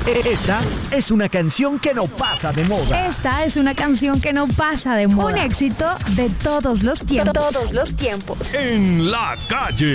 Esta es una canción que no pasa de moda. Esta es una canción que no pasa de moda. Un éxito de todos los tiempos. En la calle.